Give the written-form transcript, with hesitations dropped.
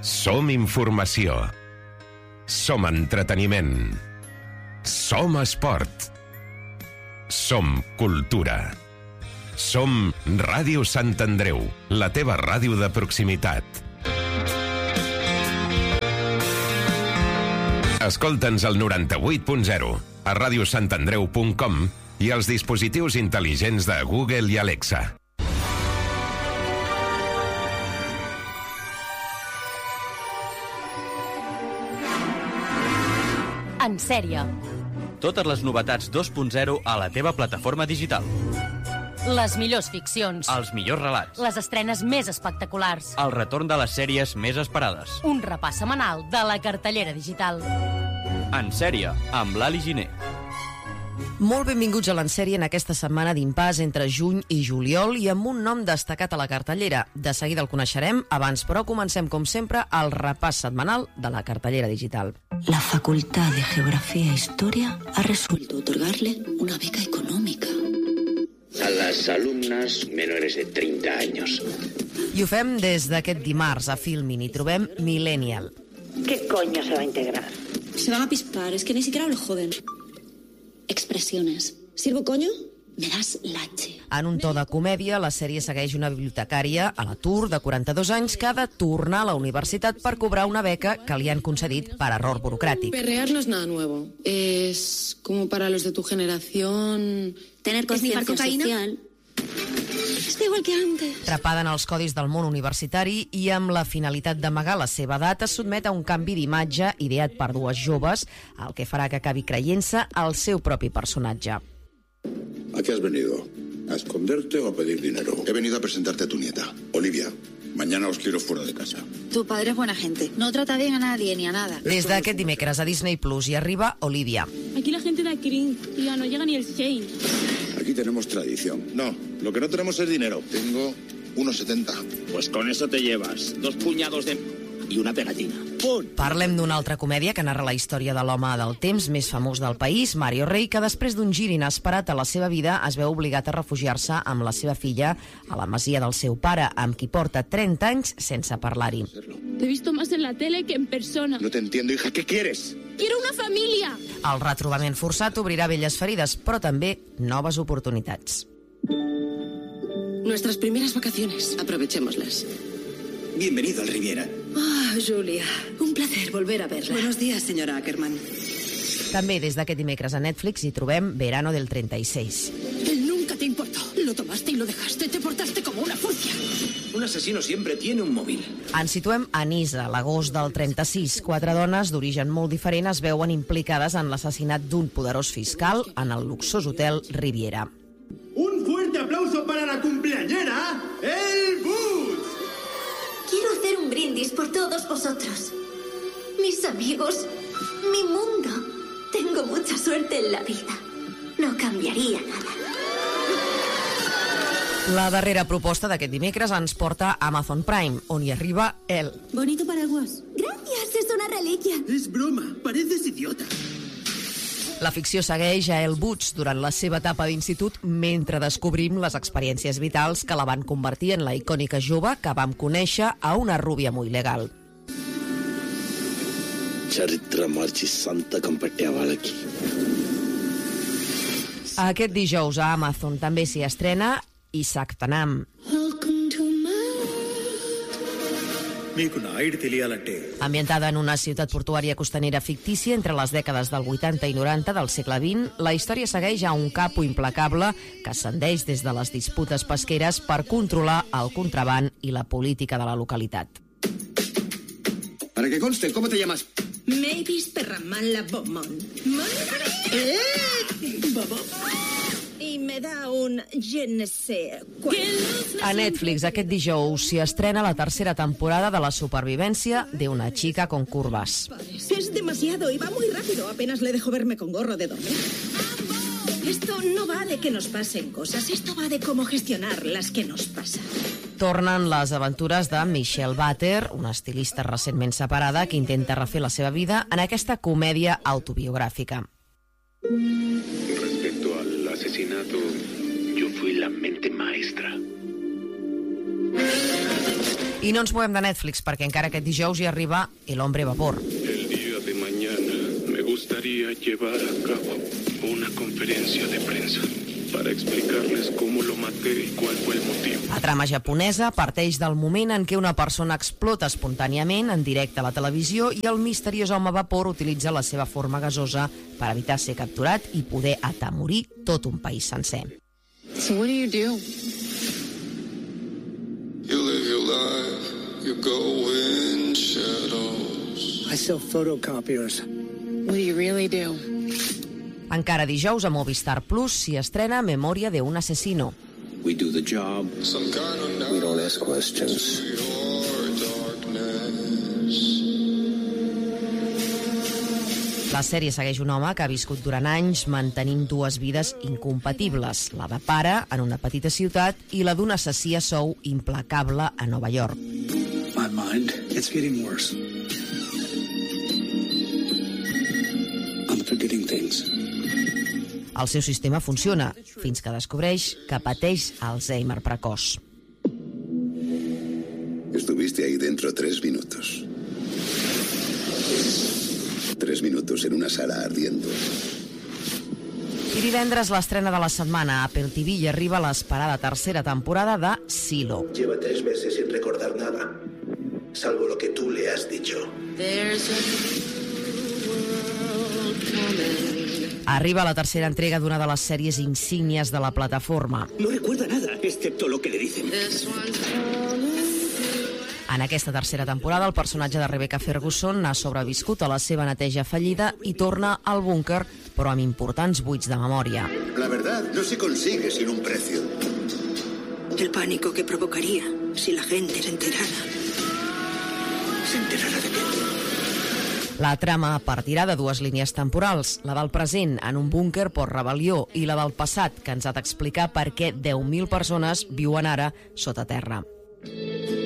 Som informació. Som entreteniment. Som esport. Som cultura. Som Ràdio Sant Andreu, la teva ràdio de proximitat. Escolta'ns al 98.0, a radiosantandreu.com i als dispositius intel·ligents de Google i Alexa. En sèrie. Totes les novetats 2.0 a la teva plataforma digital. Les millors ficcions. Els millors relats. Les estrenes més espectaculars. El retorn de les sèries més esperades. Un repàs setmanal de la cartellera digital. En sèrie, amb l'Ali Giner. Molt benvinguts a l'Ensèrie en aquesta setmana d'impàs entre juny i juliol i amb un nom destacat a la cartellera. De seguida el coneixerem, abans però comencem com sempre el repàs setmanal de la cartellera digital. La Facultad de Geografía e Historia ha resuelto otorgarle una beca económica a las alumnas menores de 30 años. I ho fem des d'aquest dimarts. A Filmin hi trobem Millennial. ¿Qué coño se va a integrar? Se van a pispar, es que ni siquiera lo joden. Expresiones. ¿Sirvo coño? Me das lache. En un to de comèdia, la sèrie segueix una bibliotecària a l'atur de 42 anys que ha de tornar a la universitat per cobrar una beca que li han concedit per error burocràtic. Perrear no es nada nuevo. Es como para los de tu generación... Tener conciencia social. Està igual que antes. Atrapada en els codis del món universitari i amb la finalitat d'amagar la seva edat, es sotmet a un canvi d'imatge ideat per dues joves, el que farà que acabi creient-se el seu propi personatge. ¿A qué has venido? ¿A esconderte o a pedir dinero? He venido a presentarte a tu nieta, Olivia. Mañana os quiero fuera de casa. Tu padre es buena gente. No trata bien a nadie ni a nada. Des d'aquest dimecres a Disney Plus hi arriba Olivia. Aquí la gente da cringe, tía, no llega ni el Shane. Aquí tenemos tradición. No, lo que no tenemos es dinero. Tengo 1,70. Pues con eso te llevas 2 puñados de... i una pegatina. Parlem d'una altra comèdia que narra la història de l'home del temps més famós del país, Mario Rey, que després d'un gir inesperat a la seva vida es veu obligat a refugiar-se amb la seva filla a la masia del seu pare, amb qui porta 30 anys sense parlar-hi. Te he visto más en la tele que en persona. No te entiendo, hija. ¿Qué quieres? ¡Quiero una familia! El retrobament forçat obrirà velles ferides, però també noves oportunitats. Nuestras primeras vacaciones. Aprovechémoslas. Bienvenido al Riviera. Ah, Julia, un placer volver a verla. Buenos días, señora Ackerman. També des d'aquest dimecres a Netflix hi trobem Verano del 36. Él nunca te importó. Lo tomaste y lo dejaste. Te portaste como una furcia. Un asesino siempre tiene un móvil. Ens situem a Niça, l'agost del 36. 4 dones d'origen molt diferent es veuen implicades en l'assassinat d'un poderós fiscal en el luxós hotel Riviera. Un fuerte aplauso para la cumpleañera, El Bus. Quiero hacer un brindis por todos vosotros. Mis amigos, mi mundo. Tengo mucha suerte en la vida. No cambiaría nada. La darrera proposta d'aquest dimecres ens porta a Amazon Prime, on hi arriba El. Bonito paraguas. Gracias, es una reliquia. Es broma, pareces idiota. La ficció segueix a El Butch durant la seva etapa d'institut mentre descobrim les experiències vitals que la van convertir en la icònica jove que vam conèixer a una rúbia muy legal. చరిత్ర మార్చి సంతకం పెట్టే వాళ్ళకి. Aquest dijous a Amazon també s'hi estrena Isaac Tanam. మీకు నాయుడు తెలియాలంటే Ambientada en una ciutat portuària costanera fictícia entre les dècades del 80 i 90 del segle XX, la història segueix a un capo implacable que ascendeix des de les disputes pesqueres per controlar el contraban i la política de la localitat. Para que conste, ¿cómo te llamas? Mavis Perramala Beaumont. Y me da un je ne sais quoi. A Netflix aquest dijous s'hi estrena la tercera temporada de la supervivència de una chica con curvas. Es demasiado y va muy rápido. Apenas le dejo verme con gorro de dormir. Esto no va de que nos pasen cosas. Esto va de cómo gestionar las que nos pasan. Tornen les aventures de Michelle Butter, una estilista recentment separada que intenta refer la seva vida en aquesta comèdia autobiogràfica. Respecto al asesinato, yo fui la mente maestra. I no ens movem de Netflix, perquè encara aquest dijous hi arriba El hombre vapor. El día de mañana me gustaría llevar a cabo una conferencia de prensa para explicarles cómo lo maté y cuál fue el motivo. La trama japonesa parteix del moment en què una persona explota espontàniament en directe a la televisió i el misteriós home vapor utilitza la seva forma gasosa per evitar ser capturat i poder atemorir tot un país sencer. So what do you do? You live your life, you go in shadows. I sell photocopiers. What do you really do? Encara dijous a Movistar Plus s'hi estrena Memòria de un asesino. We do the job. We don't ask questions. La sèrie segueix un home que ha viscut durant anys mantenint dues vides incompatibles, la de pare en una petita ciutat i la d'un assassí a sou implacable a Nova York. My mind, it's getting worse. I'm forgetting things. El seu sistema funciona, fins que descobreix que pateix Alzheimer precoç. Estuviste ahí dentro 3 minutos. 3 minutos en una sala ardiendo. I divendres l'estrena de la setmana a Apple TV i arriba l'esperada tercera temporada de Silo. Lleva 3 meses sin recordar nada, salvo lo que tú le has dicho. Arriba la tercera entrega d'una de les sèries insígnies de la plataforma. No recuerda nada, excepto lo que le dicen. En aquesta tercera temporada, el personatge de Rebecca Ferguson ha sobreviscut a la seva neteja fallida i torna al búnquer, però amb importants buits de memòria. La verdad no se consigue sin un precio. El pánico que provocaría si la gente se enterara. ¿Se enterara de qué? La trama partirà de dues línies temporals, la del present en un búnquer per rebel·lió i la del passat, que ens ha d'explicar per què 10.000 persones viuen ara sota terra.